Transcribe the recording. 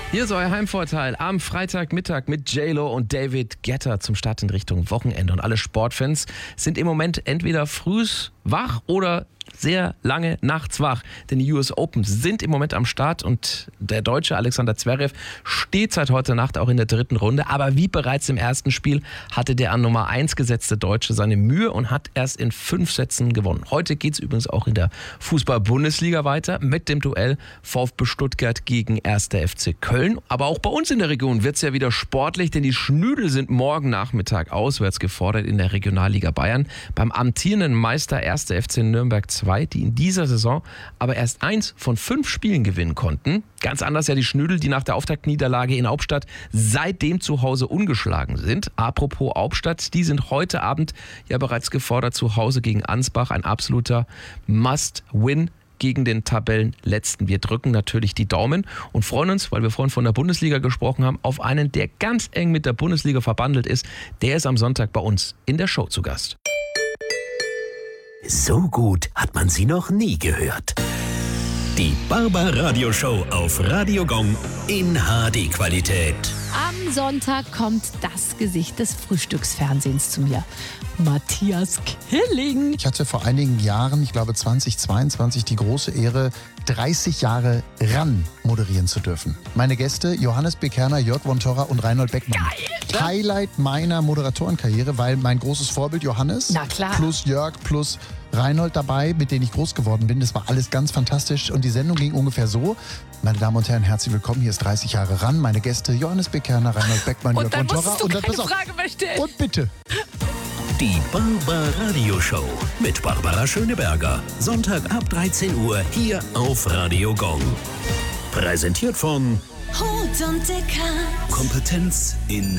Hier ist euer Heimvorteil am Freitagmittag mit J-Lo und David Guetta zum Start in Richtung Wochenende. Und alle Sportfans sind im Moment entweder frühs wach oder sehr lange nachts wach. Denn die US Open sind im Moment am Start und der Deutsche Alexander Zverev steht seit heute Nacht auch in der dritten Runde. Aber wie bereits im ersten Spiel hatte der an Nummer 1 gesetzte Deutsche seine Mühe und hat erst in 5 Sätzen gewonnen. Heute geht es übrigens auch in der Fußball-Bundesliga weiter mit dem Duell VfB Stuttgart gegen 1. FC Köln. Aber auch bei uns in der Region wird es ja wieder sportlich, denn die Schnüdel sind morgen Nachmittag auswärts gefordert in der Regionalliga Bayern beim amtierenden Meister 1. FC Nürnberg 2, die in dieser Saison aber erst 1 von 5 Spielen gewinnen konnten. Ganz anders ja die Schnüdel, die nach der Auftaktniederlage in Hauptstadt seitdem zu Hause ungeschlagen sind. Apropos Hauptstadt, die sind heute Abend ja bereits gefordert zu Hause gegen Ansbach. Ein absoluter Must-Win gegen den Tabellenletzten. Wir drücken natürlich die Daumen und freuen uns, weil wir vorhin von der Bundesliga gesprochen haben, auf einen, der ganz eng mit der Bundesliga verbandelt ist. Der ist am Sonntag bei uns in der Show zu Gast. So gut hat man sie noch nie gehört. Die Barbaradio-Show auf Radio Gong in HD-Qualität. Am Sonntag kommt das Gesicht des Frühstücksfernsehens zu mir. Matthias Killing. Ich hatte vor einigen Jahren, ich glaube 2022, die große Ehre, 30 Jahre RAN moderieren zu dürfen. Meine Gäste Johannes B. Kerner, Jörg von Torra und Reinhold Beckmann. Geil! Highlight meiner Moderatorenkarriere, weil mein großes Vorbild Johannes Na klar. plus Jörg plus Reinhold dabei, mit denen ich groß geworden bin. Das war alles ganz fantastisch und die Sendung ging ungefähr so. Meine Damen und Herren, herzlich willkommen. Hier ist 30 Jahre RAN. Meine Gäste Johannes B. Kerner, Reinhold Beckmann, Jörg von Torra. Und dann musst du keine Frage mehr stellen. Und bitte. Die Barbaradio-Show mit Barbara Schöneberger. Sonntag ab 13 Uhr hier auf Radio Gong. Präsentiert von Hut und Dicker. Kompetenz in